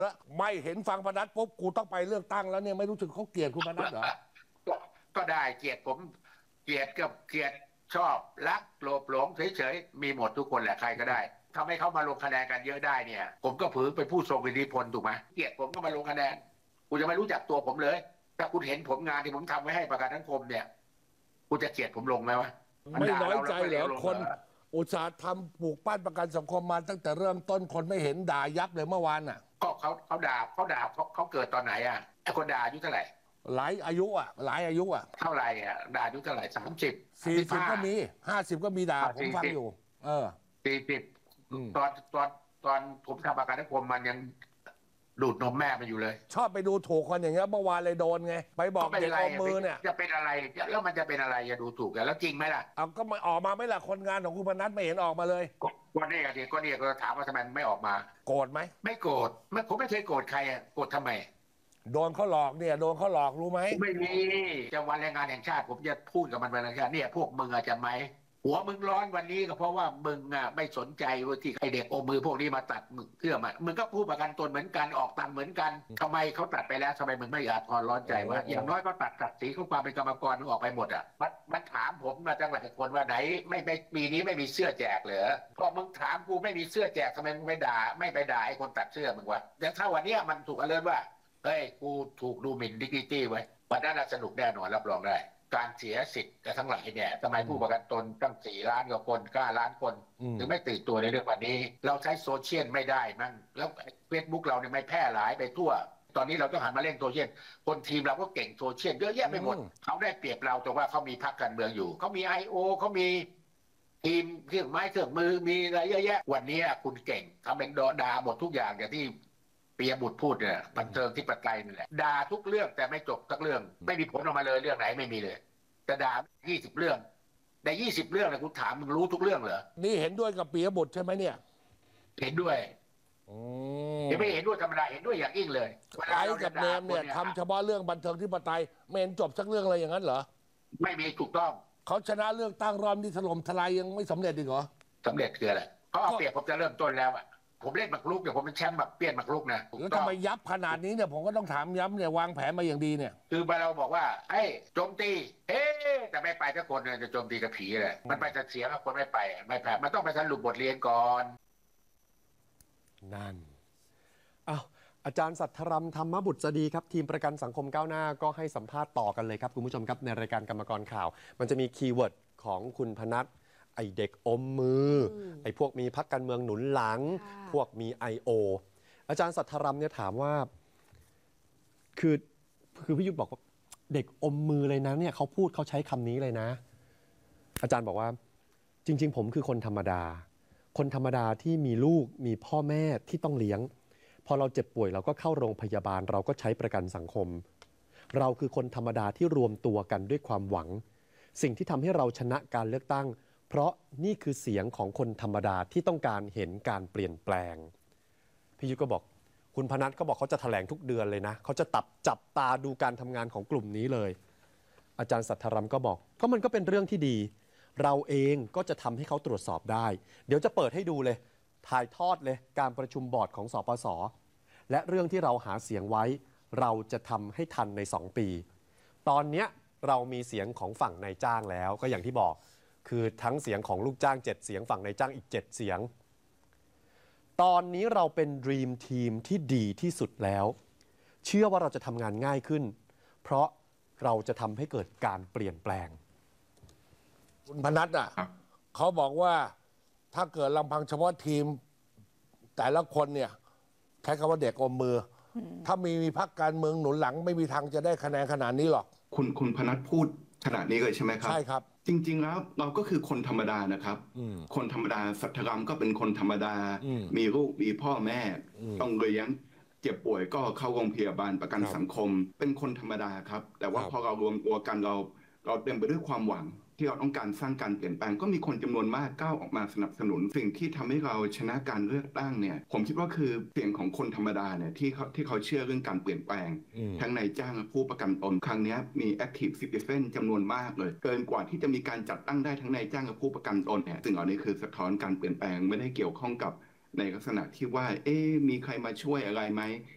แล้วไม่เห็นฟังพนัสปุ๊บกูต้องไปเลือกตั้งแล้วเนี่ยไม่รู้สึกเขาเกลียดคุณพนัสเหรอก็ก็ได้เกลียดผมเกลียดกับเกลียดชอบรักโลภหลงเฉยๆมีหมดทุกคนแหละใครก็ได้ทำให้เขามาลงคะแนนกันเยอะได้เนี่ยผมก็ผือเป็นผู้ทรงอิทธิพลถูกไหมเกลียดผมก็มาลงคะแนนคุณจะไม่รู้จักตัวผมเลยถ้าคุณเห็นผลงานที่ผมทำไว้ให้ประกันสังคมเนี่ยคุณจะเกลียดผมลงไหมวะมันไม่ด่าเราน้อยใจแล้วไม่เหรอคนเลี้ยวลงเหรออุตสาห์ทำปลูกปั้นประกันสังคมมาตั้งแต่เริ่มต้นคนไม่เห็นด่ายับเลยเมื่อวานอ่ะก็เขาด่าเขาเกิดตอนไหนอ่ะไอ้คนด่าอายุเท่าไหร่หลายอายุอ่ะหลายอายุอ่ะเท่าไหร่อ่ะด่าอายุเท่าไหร่30 40ก็มี50ก็มีด่าผมฟัง 40 อยู่เออ 40 อืมตอนผมทำประกันสังคมมันยังดูดนมแม่มันอยู่เลยชอบไปดูถูกคนอย่างเงี้ยเมื่อวานเลยโดนไงไปบอกก็เป็นไรเด็กเอามือเนี่ยจะเป็นอะไรแล้วมันจะเป็นอะไรจะดูถูกกันแล้วจริงไหมล่ะเอาก็ไม่ออกมาไม่ล่ะคนงานของคุณพนัสไม่เห็นออกมาเลยก็เนี่ยก็ถามว่าทำไมไม่ออกมาโกรธไหมไม่โกรธไม่ผมไม่เคยโกรธใครอ่ะโกรธทำไมโดนเขาหลอกเนี่ยโดนเขาหลอกรู้ไหมไม่มีจะวันแรงงานแห่งชาติผมจะพูดกับมันวันแรงงานแห่งชาติเนี่ยพวกมึงอาจจะไหมหัวมึงร้อนวันนี้ก็เพราะว่ามึงอ่ะไม่สนใจว่าที่ไอเด็กโอมือพวกนี้มาตัดมึงเพื่อมามึงก็ผู้ประกันตนเหมือนกันออกตังค์เหมือนกันทำไมเขาตัดไปแล้วทำไมมึงไม่อาทรร้อนใจว่าอย่างน้อยก็ตัดศักดิ์ศรีของความเป็นกรรมกรมึงออกไปหมดอ่ะมันถามผมมาจังหวัดคนว่าไหนไม่ปีนี้ไม่มีเสื้อแจกเหรอก็มึงถามกูไม่มีเสื้อแจกทำไมมึงไม่ไปด่าไอ้คนตัดเสื้อมึงวะแต่ถ้าวันนี้มันถูกอเลิร์ว่าเฮ้ยกูถูกดูหมิ่นดิกนิตี้ไว้วันนั้นสนุกแน่นอนรับรองได้การเสียสิทธิ์แต่ทั้งหลายเนี่ยทำไมผู้ประกันตนตั้ง4 ล้านกว่าคน9 ล้านคนถึงไม่ตื่นตัวในเรื่องวันนี้เราใช้โซเชียลไม่ได้มั้งแล้วเฟซบุ๊กเราเนี่ยไม่แพร่หลายไปทั่วตอนนี้เราต้องหันมาเล่นโซเชียลคนทีมเราก็เก่งโซเชียลเยอะแยะไปหมดเขาได้เปรียบเราตรงว่าเขามีพรรคการเมืองอยู่เขามีIOเขามีทีมเครื่องไม้เครื่องมือมีอะไรเยอะแยะวันนี้คุณเก่งทำเป็นด่าหมดทุกอย่างอย่างที่ปิยบุตรพูดเนี่ยบันเทิงที่ปไตยนี่แหละด่าทุกเรื่องแต่ไม่จบสักเรื่องไม่มีผลออกมาเลยเรื่องไหนไม่มีเลยจะด่า20 เรื่องใน20 เรื่องเนี่ยคุณถามมึงรู้ทุกเรื่องเหรอนี่เห็นด้วยกับปิยบุตรใช่ไหมเนี่ยเห็นด้วยอืไม่เห็นมด้วยธรรมดาเห็นด้วยอย่างยิ่งเลยเวลาไอ้เราจะกับเนด่ามเนี่ยคนเนี่ยทำเฉพาะเรื่องบันเทิงที่ปไตยไม่เห็นจบสักเรื่องอะไรอย่างนั้นเหรอไม่มีถูกต้องเขาชนะเลือกตั้งรอบนี้ถล่มทลายยังไม่สำเร็จอีกเหรอสำเร็จคืออะไรเขาเอาก็เปรียบผมจะเริ่มต้นแล้วอ่ะผมเล่นหมากรุกเนี่ยผมเป็นแชมป์แบบเปี้ยนหมากรุกนะถูกแล้วต้องทำไมยับขนาดนี้เนี่ยผมก็ต้องถามย้ำเนี่ยวางแผนมาอย่างดีเนี่ยคือเราบอกว่าไอ้โจมตีเฮ้แต่ไม่ไปถ้าคนเนี่ยจะโจมตีกับผีเลยมันไปจะเสียกับคนไม่ไปไม่แพ้มันต้องไปสรุปบทเรียนก่อนนั่นอ้าวอาจารย์สัทธรัมธรรมบุตรดีครับทีมประกันสังคมก้าวหน้าก็ให้สัมภาษณ์ต่อกันเลยครับคุณผู้ชมครับในรายการกรรมกรข่าวมันจะมีคีย์เวิร์ดของคุณพนัทไอเด็กอมมือไอพวกมีพรรคการเมืองหนุนหลังพวกมี IO อาจารย์สัทธรัมเนี่ยถามว่าคือพี่ยุทธบอกว่าเด็กอมมือเลยนะเนี่ยเขาพูดเขาใช้คำนี้เลยนะอาจารย์บอกว่าจริงๆผมคือคนธรรมดาที่มีลูกมีพ่อแม่ที่ต้องเลี้ยงพอเราเจ็บป่วยเราก็เข้าโรงพยาบาลเราก็ใช้ประกันสังคมเราคือคนธรรมดาที่รวมตัวกันด้วยความหวังสิ่งที่ทำให้เราชนะการเลือกตั้งเพราะนี่คือเสียงของคนธรรมดาที่ต้องการเห็นการเปลี่ยนแปลงพี่ยุทธก็บอกคุณพนัทก็บอกเขาจะแถลงทุกเดือนเลยนะเขาจะจับตาดูการทำงานของกลุ่มนี้เลยอาจารย์สัทธรัมก็บอกก็มันก็เป็นเรื่องที่ดีเราเองก็จะทำให้เขาตรวจสอบได้เดี๋ยวจะเปิดให้ดูเลยถ่ายทอดเลยการประชุมบอร์ดของสปส.และเรื่องที่เราหาเสียงไว้เราจะทำให้ทันใน2 ปีตอนนี้เรามีเสียงของฝั่งนายจ้างแล้วก็อย่างที่บอกคือทั้งเสียงของลูกจ้าง7 เสียงฝั่งนายจ้างอีก7 เสียงตอนนี้เราเป็น Dream Team ที่ดีที่สุดแล้วเชื่อว่าเราจะทำงานง่ายขึ้นเพราะเราจะทำให้เกิดการเปลี่ยนแปลงคุณพนัทอ่ะเขาบอกว่าถ้าเกิดลำพังเฉพาะทีมแต่ละคนเนี่ยใช้คำว่าเด็กอมมือถ้ามีพรรคการเมืองหนุนหลังไม่มีทางจะได้คะแนนขนาดนี้หรอกคุณพนัทพูดขนาดนี้เลยใช่ไหมครับใช่ครับจริงๆแล้วเราก็คือคนธรรมดานะครับคนธรรมดาสัทธรัมก็เป็นคนธรรมดามีลูกมีพ่อแม่ต้องเลี้ยงเจ็บป่วยก็เข้าโรงพยาบาลประกันสังคมเป็นคนธรรมดาครับแต่ว่าพอเรารวมตัวกันเราเต็มไปด้วยความหวังที่เราต้องการสร้างการเปลี่ยนแปลงก็มีคนจำนวนมากก้าวออกมาสนับสนุนสิ่งที่ทำให้เราชนะการเลือกตั้งเนี่ยผมคิดว่าคือเสียงของคนธรรมดาเนี่ยที่เขาเชื่อเรื่องการเปลี่ยนแปลงทั้งนายจ้างและผู้ประกันตนครั้งนี้มี active citizen จำนวนมากเลยเกินกว่าที่จะมีการจัดตั้งได้ทั้งนายจ้างและผู้ประกันตนเนี่ยซึ่งเหล่านี้คือสะท้อนการเปลี่ยนแปลงไม่ได้เกี่ยวข้องกับในลักษณะที่ว่ามีใครมาช่วยอะไรไหม